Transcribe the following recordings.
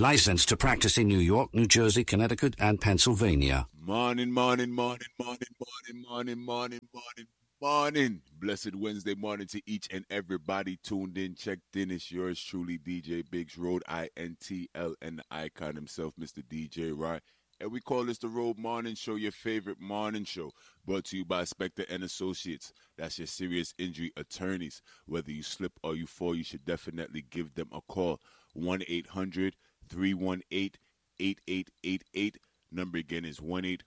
Licensed to practice in New York, New Jersey, Connecticut, and Pennsylvania. Morning. Blessed Wednesday morning to each and everybody tuned in, checked in. It's yours truly, DJ Biggs, Road INTL, and the icon himself, Mr. DJ Right. And we call this the Road Morning Show, your favorite morning show, brought to you by Spector and Associates. That's your serious injury attorneys. Whether you slip or you fall, you should definitely give them a call. 1-800-318-8888. Number again is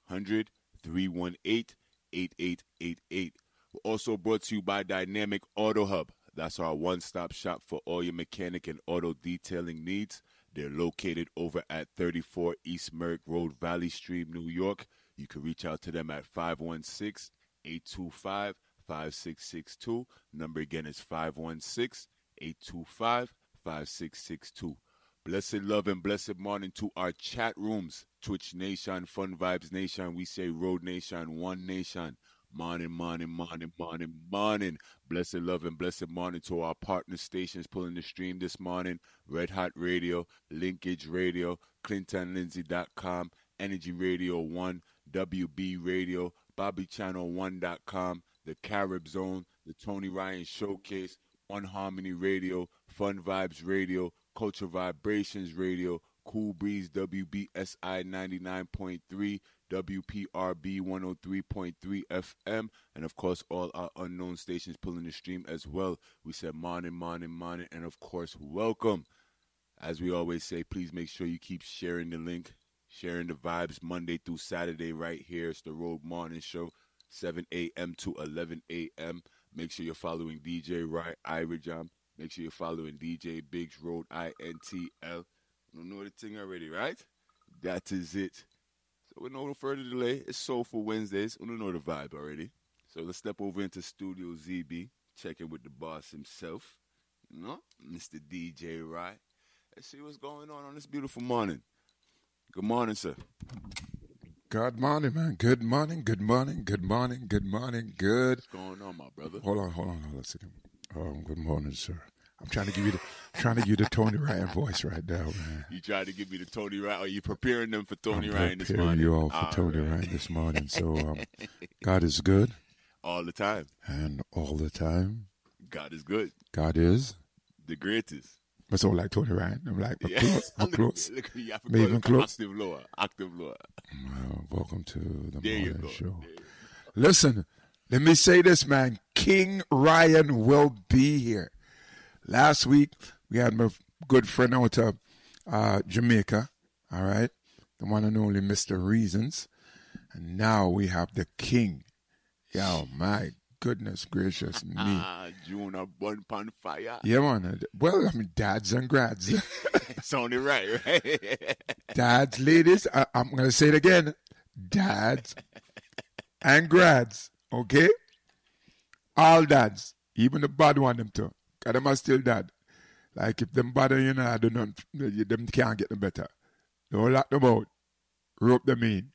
1-800-318-8888. We're also brought to you by Dynamic Auto Hub. That's our one-stop shop for all your mechanic and auto detailing needs. They're located over at 34 East Merrick Road, Valley Stream, New York. You can reach out to them at 516-825-5662. Number again is 516-825-5662. Blessed love and blessed morning to our chat rooms. Twitch Nation, Fun Vibes Nation. We say Road Nation, One Nation. Morning. Blessed love and blessed morning to our partner stations pulling the stream this morning. Red Hot Radio, Linkage Radio, ClintonLindsay.com, Energy Radio 1, WB Radio, BobbyChannel1.com, The Carib Zone, The Tony Ryan Showcase, One Harmony Radio, Fun Vibes Radio, Culture Vibrations Radio, Cool Breeze WBSI 99.3, WPRB 103.3 FM, and of course all our unknown stations pulling the stream as well. We said morning, and of course welcome. As we always say, please make sure you keep sharing the link, sharing the vibes Monday through Saturday right here. It's the Road Morning Show, 7 a.m. to 11 a.m. Make sure you're following DJ Right, Ira Jam. Make sure you're following DJ Biggs, Road INTL. You know the thing already, right? That is it. So with no further delay, it's Soulful Wednesdays. You know the vibe already. So let's step over into Studio ZB, check in with the boss himself, you know, Mr. DJ Right. Let's see what's going on this beautiful morning. Good morning, sir. Good morning, man. Good morning. What's going on, my brother? Hold on a second. Good morning, sir. I'm trying to give you the Tony Ryan voice right now, man. You trying to give me the Tony Ryan? Are you preparing them for Tony Ryan this morning? I'm preparing you all for Tony Ryan this morning. So God is good. All the time. And all the time. God is good. God is. The greatest. But so like Tony Ryan. I'm like, I'm close. Look, you have to Maybe even close. Octave lower. Well, welcome to the there morning show. Listen, let me say this, man. King Ryan will be here. Last week, we had my good friend out of Jamaica, all right? The one and only Mr. Reasons. And now we have the king. Yo, my goodness gracious me. June a bun pan fire. Yeah, man. Well, I mean, dads and grads. Sounded right? Dads, ladies, I'm going to say it again. Dads and grads, okay? All dads, even the bad one, them too. Because them are still dad. Like, if them bother you now, them can't get them better. Don't lock them out. Rope them in.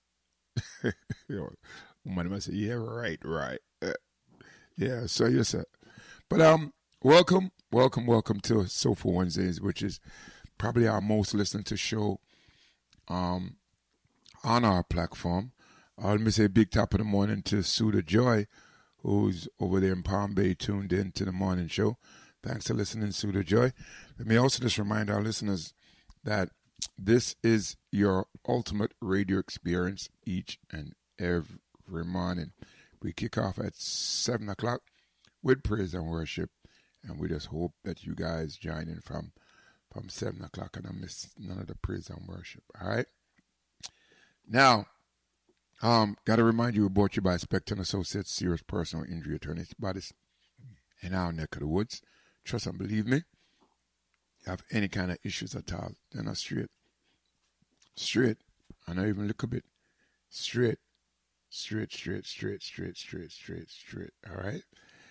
Woman must say, yeah, right. Yeah, so you said. But welcome to Soulful Wednesdays, which is probably our most listened to show on our platform. Let me say big top of the morning to Suda Joy, who's over there in Palm Bay tuned in to the morning show. Thanks for listening, Suda Joy. Let me also just remind our listeners that this is your ultimate radio experience each and every morning. We kick off at 7 o'clock with praise and worship, and we just hope that you guys join in from 7 o'clock and don't miss none of the praise and worship, all right? Now, got to remind you, we're brought to you by Spector and Associates, serious personal injury attorneys, bodies in our neck of the woods. Trust and believe me, you have any kind of issues at all, they're not straight, and not even a little bit, straight, all right?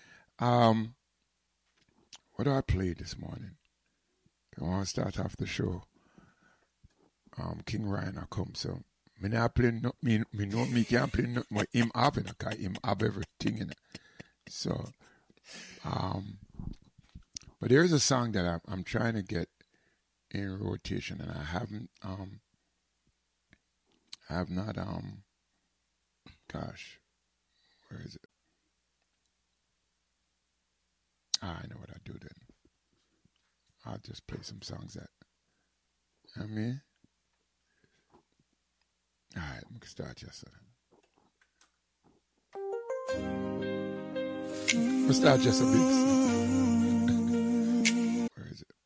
What do I play this morning? I want to start off the show. King Ryan will come, so me not play no, me know me can't play nothing what him have in it, cause him have everything in it. So, but there's a song that I'm trying to get in rotation, and I have not gosh, where is it? I know what I do then. I'll just play some songs that I mean. All right, we can start just we'll start just a bit. Where is it?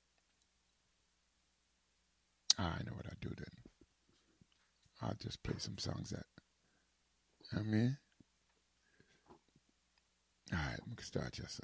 I know what I do then. I'll just play some songs that I mean. All right, we can start just